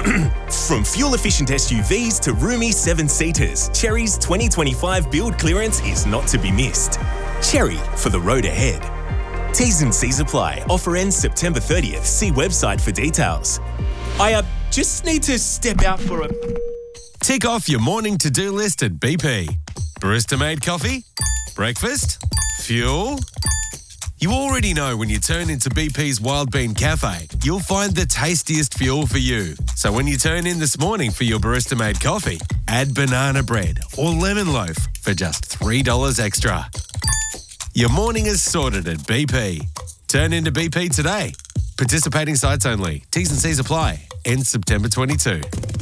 From fuel-efficient SUVs to roomy 7-seaters, Chery's 2025 build clearance is not to be missed. Chery, for the road ahead. T's and C's apply. Offer ends September 30th. See website for details. I just need to step out for a... Tick off your morning to-do list at BP. Barista-made coffee? Breakfast? Fuel? You already know when you turn into BP's Wild Bean Cafe, you'll find the tastiest fuel for you. So when you turn in this morning for your barista-made coffee, add banana bread or lemon loaf for just $3 extra. Your morning is sorted at BP. Turn into BP today. Participating sites only. T's and C's apply. Ends September 22.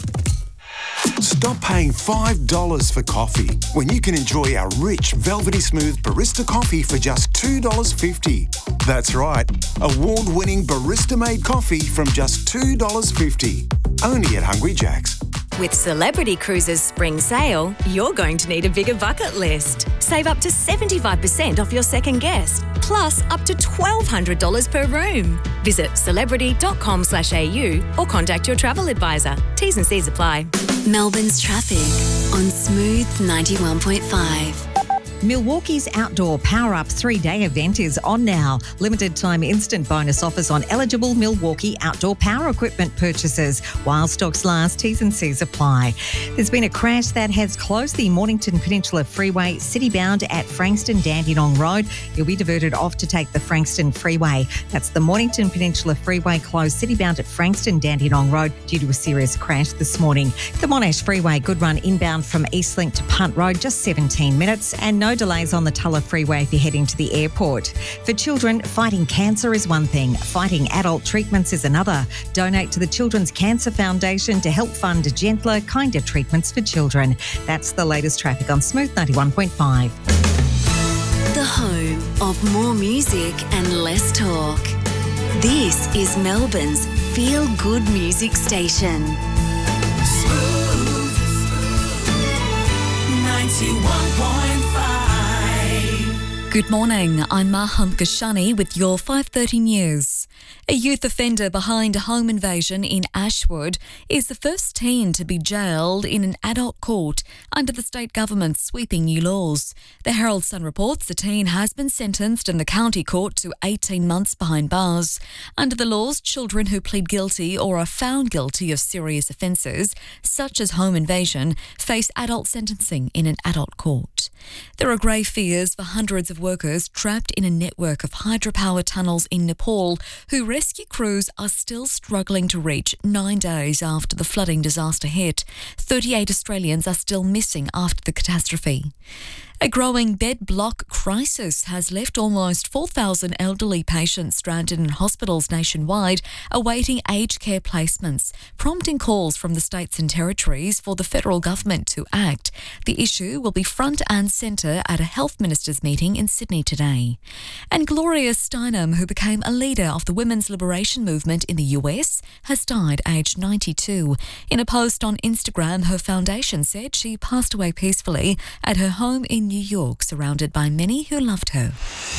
Stop paying $5 for coffee when you can enjoy our rich, velvety smooth barista coffee for just $2.50. That's right, award-winning barista-made coffee from just $2.50. Only at Hungry Jack's. With Celebrity Cruises Spring Sale, you're going to need a bigger bucket list. Save up to 75% off your second guest, plus up to $1,200 per room. Visit celebrity.com.au or contact your travel advisor. T's and C's apply. Melbourne's traffic on Smooth 91.5. Milwaukee's Outdoor Power Up 3-day event is on now. Limited time instant bonus offers on eligible Milwaukee outdoor power equipment purchases. While stocks last, T's and C's apply. There's been a crash that has closed the Mornington Peninsula Freeway city-bound at Frankston Dandenong Road. You'll be diverted off to take the Frankston Freeway. That's the Mornington Peninsula Freeway closed city-bound at Frankston Dandenong Road due to a serious crash this morning. The Monash Freeway good run inbound from Eastlink to Punt Road, just 17 minutes, and no delays on the Tulla Freeway if you're heading to the airport. For children, fighting cancer is one thing, fighting adult treatments is another. Donate to the Children's Cancer Foundation to help fund gentler, kinder treatments for children. That's the latest traffic on Smooth 91.5. The home of more music and less talk. This is Melbourne's feel-good music station. Smooth 91.5. Good morning, I'm Maham Kashani with your 5:30 news. A youth offender behind a home invasion in Ashwood is the first teen to be jailed in an adult court under the state government's sweeping new laws. The Herald Sun reports the teen has been sentenced in the county court to 18 months behind bars. Under the laws, children who plead guilty or are found guilty of serious offences, such as home invasion, face adult sentencing in an adult court. There are grave fears for hundreds of workers trapped in a network of hydropower tunnels in Nepal who rescue crews are still struggling to reach 9 days after the flooding disaster hit. 38 Australians are still missing after the catastrophe. A growing bed block crisis has left almost 4,000 elderly patients stranded in hospitals nationwide awaiting aged care placements, prompting calls from the states and territories for the federal government to act. The issue will be front and centre at a health ministers' meeting in Sydney today. And Gloria Steinem, who became a leader of the women's liberation movement in the US, has died aged 92. In a post on Instagram, her foundation said she passed away peacefully at her home in New York, surrounded by many who loved her.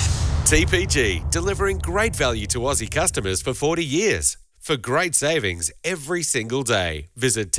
TPG, delivering great value to Aussie customers for 40 years. For great savings every single day, visit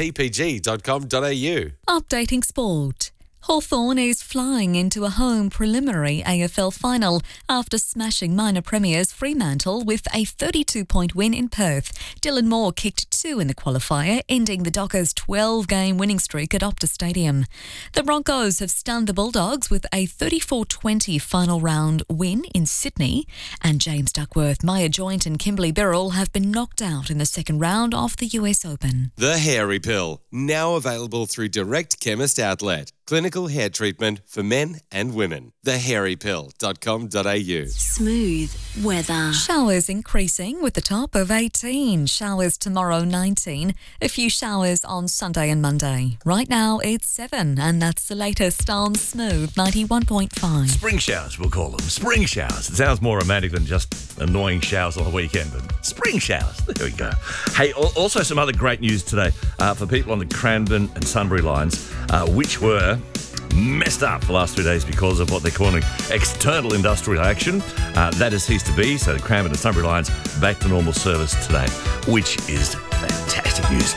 tpg.com.au. Updating sport. Hawthorn is flying into a home preliminary AFL final after smashing minor premiers Fremantle with a 32-point win in Perth. Dylan Moore kicked 2 in the qualifier, ending the Dockers' 12-game winning streak at Optus Stadium. The Broncos have stunned the Bulldogs with a 34-20 final round win in Sydney, and James Duckworth, Maya Joint and Kimberly Birrell have been knocked out in the second round of the US Open. The Hairy Pill, now available through Direct Chemist Outlet. Clinical hair treatment for men and women. thehairypill.com.au. Smooth weather. Showers increasing with the top of 18. Showers tomorrow 19. A few showers on Sunday and Monday. Right now it's 7 and that's the latest on Smooth 91.5. Spring showers, we'll call them. Spring showers. It sounds more romantic than just annoying showers on the weekend, but spring showers. There we go. Hey, also some other great news today for people on the Cranbourne and Sunbury lines, which were messed up the last 2 days because of what they're calling external industrial action. That has ceased to be, so the Cranbourne and Sunbury lines back to normal service today, which is fantastic news.